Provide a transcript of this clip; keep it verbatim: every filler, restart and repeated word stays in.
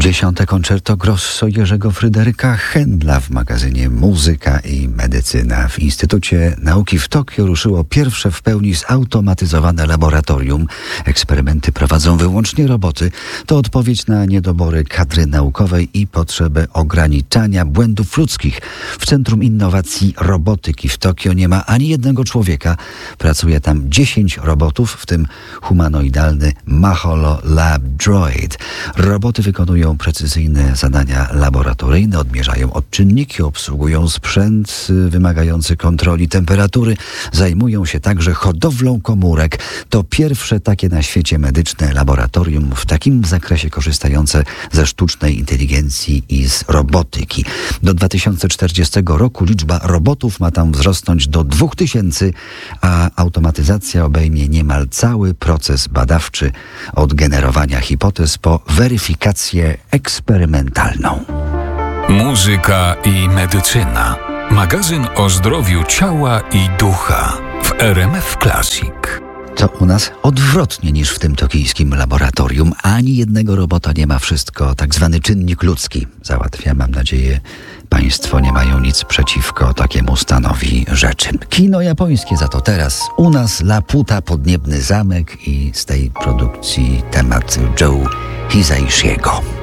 Dziesiąte koncerto grosso Jerzego Fryderyka Händla w magazynie Muzyka i Medycyna. W Instytucie Nauki w Tokio ruszyło pierwsze w pełni zautomatyzowane laboratorium. Eksperymenty prowadzą wyłącznie roboty. To odpowiedź na niedobory kadry naukowej i potrzebę ograniczania błędów ludzkich. W Centrum Innowacji Robotyki w Tokio nie ma ani jednego człowieka. Pracuje tam dziesięć robotów, w tym humanoidalny Maholo Lab Droid. Roboty wykonują precyzyjne zadania laboratoryjne, odmierzają odczynniki, obsługują sprzęt wymagający kontroli temperatury, zajmują się także hodowlą komórek. To pierwsze takie na świecie medyczne laboratorium w takim zakresie korzystające ze sztucznej inteligencji i z robotyki. Do dwa tysiące czterdziestego roku liczba robotów ma tam wzrosnąć do dwóch tysięcy, a automatyzacja obejmie niemal cały proces badawczy od generowania hipotez po weryfikację eksperymentalną. Muzyka i medycyna. Magazyn o zdrowiu ciała i ducha w R M F Classic. To u nas odwrotnie niż w tym tokijskim laboratorium. Ani jednego robota nie ma, wszystko tak zwany czynnik ludzki załatwia. Mam nadzieję, państwo nie mają nic przeciwko takiemu stanowi rzeczy. Kino japońskie za to teraz. U nas Laputa, Podniebny zamek i z tej produkcji temat Joe Hisaishiego.